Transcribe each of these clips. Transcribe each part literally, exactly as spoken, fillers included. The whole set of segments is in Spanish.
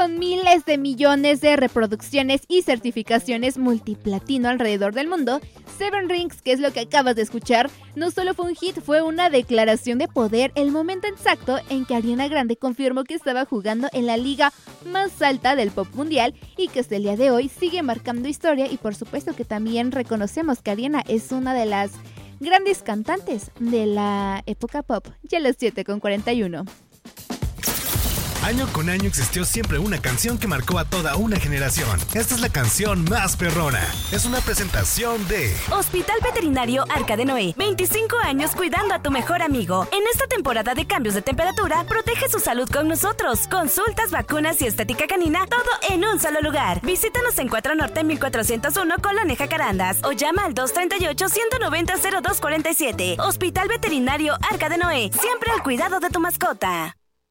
con miles de millones de reproducciones y certificaciones multiplatino alrededor del mundo, Seven Rings, que es lo que acabas de escuchar, no solo fue un hit, fue una declaración de poder, el momento exacto en que Ariana Grande confirmó que estaba jugando en la liga más alta del pop mundial y que hasta el día de hoy sigue marcando historia, y por supuesto que también reconocemos que Ariana es una de las grandes cantantes de la época pop. Ya a las siete con cuarenta y uno. Año con año existió siempre una canción que marcó a toda una generación. Esta es la canción más perrona. Es una presentación de Hospital Veterinario Arca de Noé. veinticinco años cuidando a tu mejor amigo. En esta temporada de cambios de temperatura, protege su salud con nosotros. Consultas, vacunas y estética canina, todo en un solo lugar. Visítanos en cuatro Norte mil cuatrocientos uno, Colonia Jacarandas, o llama al dos treinta y ocho, ciento noventa, cero dos cuarenta y siete. Hospital Veterinario Arca de Noé. Siempre al cuidado de tu mascota.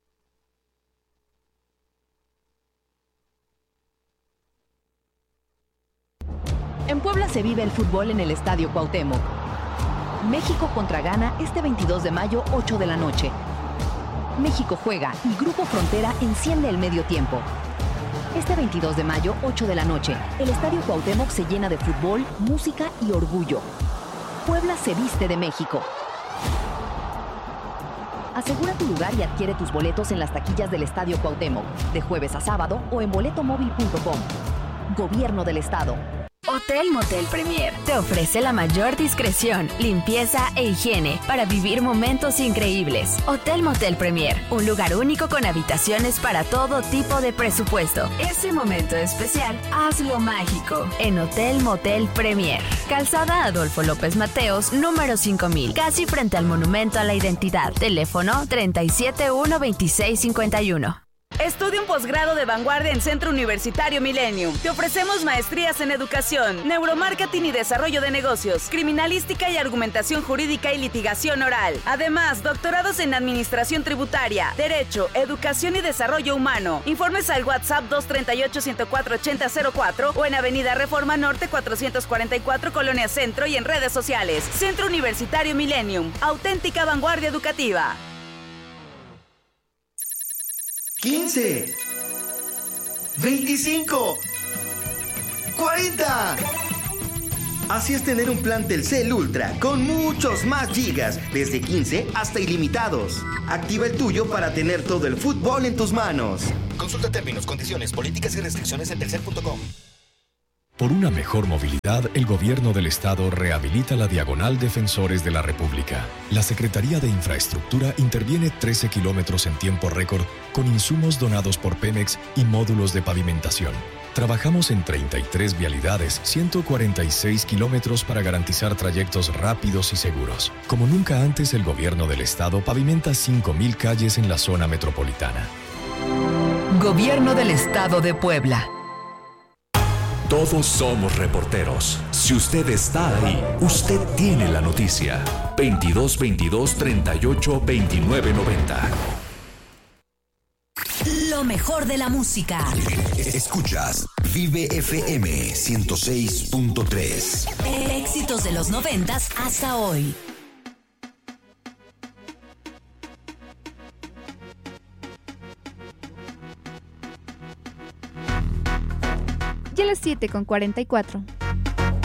En Puebla se vive el fútbol en el Estadio Cuauhtémoc. México contra Ghana este veintidós de mayo, ocho de la noche. México juega y Grupo Frontera enciende el medio tiempo. Este veintidós de mayo, ocho de la noche, el Estadio Cuauhtémoc se llena de fútbol, música y orgullo. Puebla se viste de México. Asegura tu lugar y adquiere tus boletos en las taquillas del Estadio Cuauhtémoc, de jueves a sábado o en boleto móvil punto com. Gobierno del Estado. Hotel Motel Premier te ofrece la mayor discreción, limpieza e higiene para vivir momentos increíbles. Hotel Motel Premier, un lugar único con habitaciones para todo tipo de presupuesto. Ese momento especial, hazlo mágico en Hotel Motel Premier. Calzada Adolfo López Mateos, número cinco mil, casi frente al Monumento a la Identidad. Teléfono treinta y siete, uno, veintiséis, cincuenta y uno. Estudia un posgrado de vanguardia en Centro Universitario Millennium. Te ofrecemos maestrías en educación, neuromarketing y desarrollo de negocios, criminalística y argumentación jurídica y litigación oral. Además, doctorados en administración tributaria, derecho, educación y desarrollo humano. Informes al WhatsApp dos treinta y ocho, ciento cuatro, ochenta cero cuatro o en Avenida Reforma Norte cuatrocientos cuarenta y cuatro, Colonia Centro, y en redes sociales. Centro Universitario Millennium, auténtica vanguardia educativa. quince, veinticinco, cuarenta. Así es tener un plan Telcel Ultra con muchos más gigas, desde quince hasta ilimitados. Activa el tuyo para tener todo el fútbol en tus manos. Consulta términos, condiciones, políticas y restricciones en telcel punto com. Por una mejor movilidad, el Gobierno del Estado rehabilita la Diagonal Defensores de la República. La Secretaría de Infraestructura interviene trece kilómetros en tiempo récord con insumos donados por Pemex y módulos de pavimentación. Trabajamos en treinta y tres vialidades, ciento cuarenta y seis kilómetros para garantizar trayectos rápidos y seguros. Como nunca antes, el Gobierno del Estado pavimenta cinco mil calles en la zona metropolitana. Gobierno del Estado de Puebla. Todos somos reporteros. Si usted está ahí, usted tiene la noticia. veintidós veintidós, treinta y ocho, veintinueve, noventa. Lo mejor de la música. Escuchas Vive F M ciento seis punto tres. Éxitos de los noventas hasta hoy. Ya a las siete con cuarenta y cuatro.